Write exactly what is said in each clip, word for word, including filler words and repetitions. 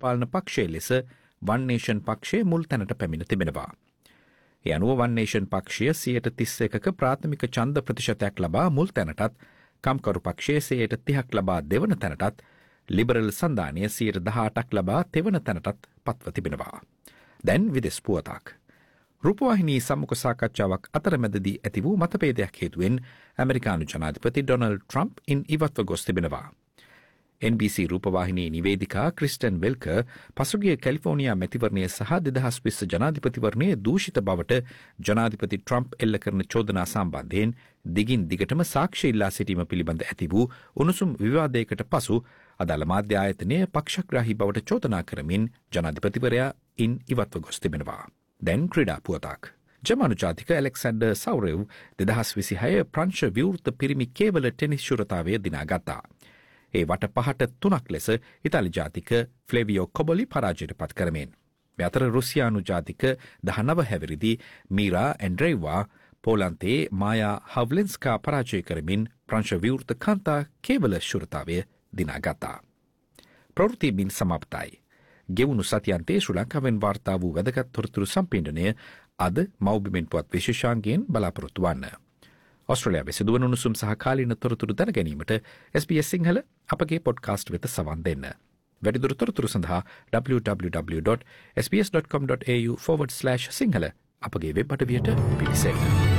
දේශපාලන පක්ෂයේ ලෙස වන් නේෂන් පක්ෂයේ මුල් තැනට පැමිණ තිබෙනවා. ඒ අනුව වන් නේෂන් පක්ෂය සියයට තිස් එකක ප්‍රාථමික ඡන්ද ප්‍රතිශතයක් ලබා මුල් තැනටත්, කම්කරු පක්ෂයේ සියයට තිහක් ලබා දෙවන තැනටත්, ලිබරල් සන්ධානය සියයට දහඅටක් ලබා තෙවන තැනටත් පත්ව තිබෙනවා. දැන් විදෙස් පුවතක්. රූපවාහිනී සම්මුඛ සාකච්ඡාවක් අතරමැදදී ඇති වූ මතභේදයක් හේතුවෙන් ඇමරිකානු ජනාධිපති ඩොනල්ඩ් ට්‍රම්ප් ඉන් ඉවත්ව ගොස් තිබෙනවා. එන් බී සී රූපවාහිනී නිවේදිකා ක්‍රිස්ටන් වෙල්කර් පසුගිය කැලිෆෝනියා මැතිවරණය සහ දෙදහස් විස්ස ජනාධිපතිවරණයේ දූෂිත බවට ජනාධිපති ට්‍රම්ප් එල්ල කරන චෝදනා සම්බන්ධයෙන් දිගින් දිගටම සාක්ෂි ඉල්ලා සිටීම පිළිබඳ ඇති වූ උණුසුම් විවාදයකට පසු අදාළ මාධ්‍ය ආයතනය පක්ෂග්‍රාහී බවට චෝදනා කරමින් ජනාධිපතිවරයා ඉන් ඉවත්ව ගොස් තිබෙනවා. දැන් ක්‍රීඩා පුවතක්. ජර්මනු ජාතික ඇලෙක්සැන්ඩර් සවරෙව් දෙදහස් විසිහය ප්‍රංශ විවෘත පිරිමි කේවල ටෙනිස් ශුරතාවය දිනාගත්තා. ඒ වට පහට තුනක් ලෙස ඉතාලි ජාතික ෆ්ලේවියෝ කොබොලි පරාජයට පත් කරමින්. මේ අතර රුසියානු ජාතික දහනව හැවිරිදි මීරා ඇන්ඩ්‍රේවා පෝලන්තයේ මායා හව්ලෙන්ස්කා පරාජය කරමින් ප්‍රංශ විවෘත කාන්තා කේවල ශුරතාවය දිනාගත්තා. ප්‍රවෘත්තිමින් සමාප්තයි. ගෙවුණු සතියන්තයේ ශ්‍රී ලංකාවෙන් වාර්තා වූ වැදගත් තොරතුරු සම්පීඩනය අද මව්බිමෙන් පුවත් විශේෂාංගයෙන් බලාපොරොත්තු වන්න. ඔස්ට්‍රේලියාවේ සිදුවන උණුසුම් සහ කාලීන තොරතුරු දැන ගැනීමට එස් බී එස් සිංහල අපගේ පොඩ්කාස්ට් වෙත සවන් දෙන්න. වැඩිදුර තොරතුරු සඳහා W W W dot S B S dot කොම් dot A you forward slash Sinhala අපගේ වෙබ් අඩවියට පිවිසෙන්න.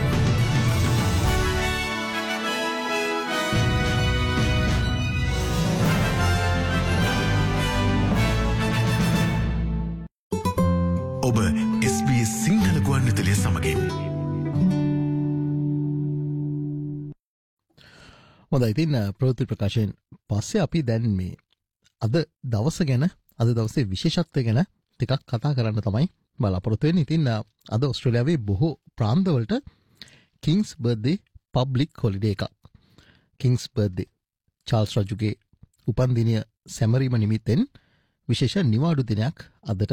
ඔබ එස් බී එස් සිංහල ගුවන්විදුලිය සමගින් හොඳයි. ඉතින් ප්‍රවෘත්ති ප්‍රකාශයෙන් පස්සේ අපි දැන් මේ අද දවස ගැන අද දවසේ විශේෂත්වය ගැන ටිකක් කතා කරන්න තමයි බලාපොරොත්තු වෙන්නේ. ඉතින් අද ඕස්ට්‍රේලියාවේ බොහෝ ප්‍රාන්තවලට කිංස් බර්ත්ඩේ පබ්ලික් හොලිඩේ එකක්. කිංස් බර්ත්ඩේ චාල්ස් රජුගේ උපන්දිනය සැමරීම නිමිත්තෙන් විශේෂ නිවාඩු දිනයක් අදට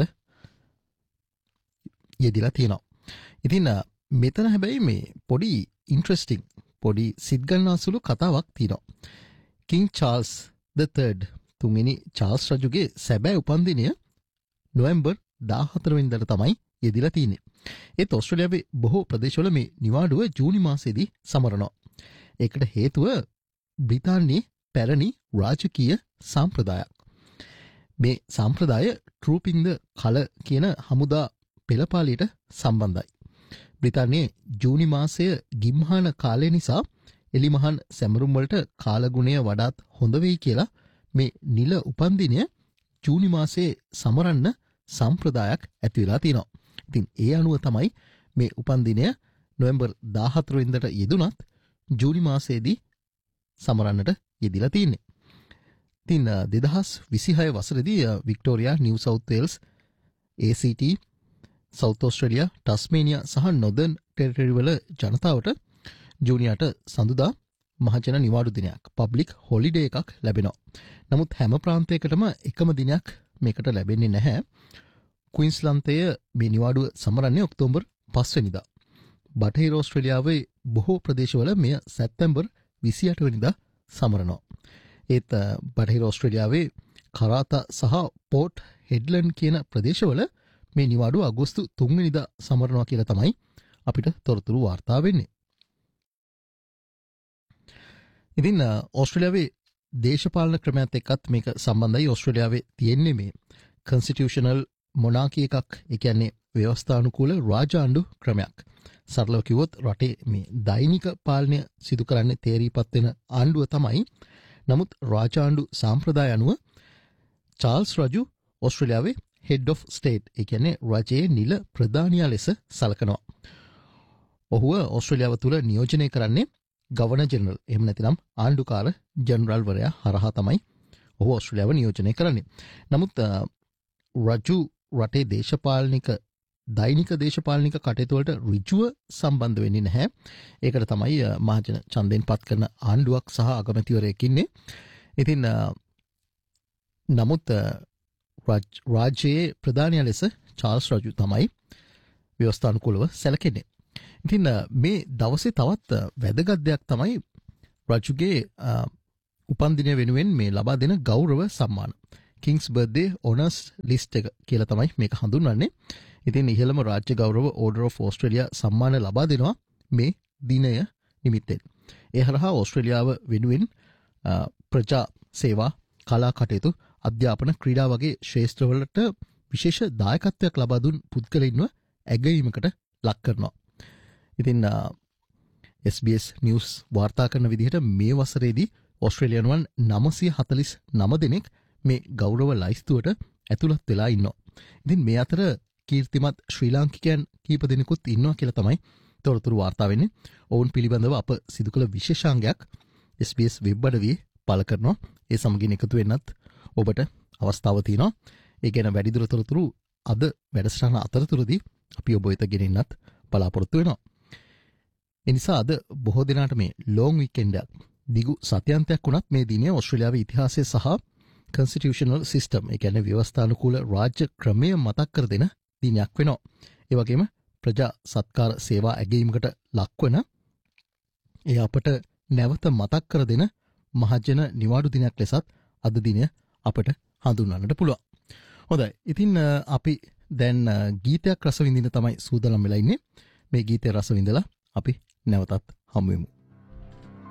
යෙදිලා තියෙනවා. ඉතින් මෙතන හැබැයි මේ පොඩි ඉන්ට්‍රෙස්ටිං පොඩි සිත්ගන්නාසුළු කතාවක් තියෙනවා. කිං චාල්ස් ද තර්ඩ් තුන්වෙනි චාල්ස් රජුගේ සැබෑ උපන්දිනය නොවැම්බර් දාහතර වෙනිදාට තමයි යෙදිලා තියෙන්නේ. ඒත් ඕස්ට්‍රේලියාවේ බොහෝ ප්‍රදේශවල මේ නිවාඩුව ජූනි මාසයේදී සමරනවා. ඒකට හේතුව බ්‍රිතාන්‍යයේ පැරණි රාජකීය සම්ප්‍රදායක්. මේ සම්ප්‍රදාය ට්‍රූපින් ද කලර් කියන හමුදා පෙළපාලියට සම්බන්ධයි. බ්‍රිතාන්‍යයේ ජූනි මාසය ගිම්හාන කාලය නිසා එලිමහන් සැමරුම් වලට කාලගුණය වඩාත් හොඳ වෙයි කියලා මේ නිල උපන්දිනය ජූනි මාසයේ සමරන්න සම්ප්‍රදායක් ඇති වෙලා තියෙනවා. ඉතින් ඒ අනුව තමයි මේ උපන්දිනය නොවැම්බර් දාහතර වෙනිදාට යෙදුනත් ජූනි මාසයේදී සමරන්නට යෙදිලා තියෙන්නේ. ඉතින් දෙදහස් විසිහය වසරේදී වික්ටෝරියා, නිව් සවුත් වේල්ස්, ඒ සී ටී, සවුත් ඕස්ට්‍රේලියා, ටස්මේනියා සහ නොදර්න් ටෙරිටරි වල ජනතාවට ජූනියට සඳුදා මහජන නිවාඩු දිනයක් පබ්ලික් හොලිඩේ එකක් ලැබෙනවා. නමුත් හැම ප්‍රාන්තයකටම එකම දිනයක් මේකට ලැබෙන්නේ නැහැ. ක්වීන්ස්ලන්තය මේ නිවාඩුව සමරන්නේ ඔක්තෝබර් පස්වෙනිදා. බටහිර ඕස්ට්‍රේලියාවේ බොහෝ ප්‍රදේශවල මෙය සැප්තැම්බර් විසිඅට වෙනිදා සමරනවා. ඒත් බටහිර ඕස්ට්‍රේලියාවේ කරාතා සහ පෝට් හෙඩ්ලන්ඩ් කියන ප්‍රදේශවල මේ නිවාඩුව අගෝස්තු තුන්වෙනිදා සමරනවා කියලා තමයි අපිට තොරතුරු වාර්තා වෙන්නේ. ඉතින් ඕස්ට්‍රේලියාවේ දේශපාලන ක්‍රමයත් එක්කත් මේක සම්බන්ධයි. ඕස්ට්‍රේලියාවේ තියෙන්නේ මේ කන්ස්ටිටියුෂනල් මොනාකි එකක්, ඒ කියන්නේ ව්‍යවස්ථානුකූල රාජාණ්ඩු ක්‍රමයක්. සරලව කිව්වොත් රටේ මේ දෛනික පාලනය සිදු කරන්නේ තේරීපත් වෙන ආණ්ඩුව තමයි. නමුත් රාජාණ්ඩු සම්ප්‍රදාය අනුව චාල්ස් රජු ඕස්ට්‍රේලියාවේ හෙඩ් ඔෆ් ස්ටේට්, ඒ කියන්නේ රජයේ නිල ප්‍රධානියා ලෙස සලකනවා. ඔහුව ඕස්ට්‍රේලියාව තුළ නියෝජනය කරන්නේ ගවර්නර් ජෙනරල්, එහෙම නැතිනම් ආණ්ඩුකාර ජෙනරල්වරයා හරහා තමයි ඔහු ඕස්ට්‍රේලියාව නියෝජනය කරන්නේ. නමුත් රජු රටේ දේශපාලනික දෛනික දේශපාලනික කටයුතු වලට ඍජුව සම්බන්ධ වෙන්නේ නැහැ. ඒකට තමයි මහජන ඡන්දයෙන් පත් කරන ආණ්ඩුවක් සහ අගමැතිවරයෙක් ඉන්නේ. ඉතින් නමුත් රාජ්‍යයේ ප්‍රධානියා ලෙස චාල්ස් රජු තමයි ව්‍යවස්ථානුකූලව සැලකෙන්නේ. ඉතින් මේ දවසේ තවත් වැදගත් දෙයක් තමයි රජුගේ උපන්දිනය වෙනුවෙන් මේ ලබා දෙන ගෞරව සම්මාන. කිංස් බර්ත්ඩේ ඔනර්ස් ලිස්ට් එක කියලා තමයි මේක හඳුන්වන්නේ. ඉතින් ඉහළම රාජ්‍ය ගෞරව ඕඩර් ඔෆ් ඕස්ට්‍රේලියා සම්මාන ලබා දෙනවා මේ දිනය නිමිත්තෙන්. ඒ හරහා ඕස්ට්‍රේලියාව වෙනුවෙන් ප්‍රජා සේවා, කලා කටයුතු, අධ්‍යාපන, ක්‍රීඩා වගේ ක්ෂේත්‍රවලට විශේෂ දායකත්වයක් ලබා දුන් පුද්ගලයින්ව ඇගයීමකට ලක් කරනවා. ඉතින් එස් බී එස් නිවුස් වාර්තා කරන විදිහට මේ වසරේදී ඕස්ට්‍රේලියානුවන් නවසිය හතළිස් නව දෙනෙක් මේ ගෞරව ලයිස්තුවට ඇතුළත් වෙලා ඉන්නවා. ඉතින් මේ අතර කීර්තිමත් ශ්‍රී ලාංකිකයන් කීප දෙනෙකුත් ඉන්නවා කියලා තමයි තොරතුරු වාර්තා වෙන්නේ. ඔවුන් පිළිබඳව අප සිදු කළ විශේෂාංගයක් එස් බී එස් වෙබ් අඩවියේ පළ කරනවා. ඒ සමගින් එකතු වෙන්නත් ඔබට අවස්ථාව තියෙනවා. ඒ ගැන වැඩිදුර තොරතුරු අද වැඩසටහන අතරතුරදී අපි ඔබ වෙත ගෙනෙන්නත් බලාපොරොත්තු වෙනවා. එනිසා අද බොහෝ දෙනාට මේ ලෝන් වීකෙන්ඩ් එකක්, දිගු සත්‍යන්තයක් වුණත් මේ දිනේ ඕස්ට්‍රේලියාවේ ඉතිහාසය සහ කන්ස්ටිටියුෂනල් සිස්ටම්, ඒ කියන්නේ ව්‍යවස්ථානුකූල රාජ්‍ය ක්‍රමය මතක් කර දෙන දිනයක් වෙනවා. ඒ වගේම ප්‍රජා සත්කාර සේවා ඇගීමකට ලක්වන ඒ අපට නැවත මතක් කර දෙන මහජන නිවාඩු දිනයක් ලෙසත් අද දිනය අපට හඳුන්වන්නට පුළුවන්. හොඳයි. ඉතින් අපි දැන් ගීතයක් රස විඳින්න තමයි සූදානම් වෙලා ඉන්නේ. මේ ගීතය රස විඳලා අපි නැවතත් හමු වෙමු.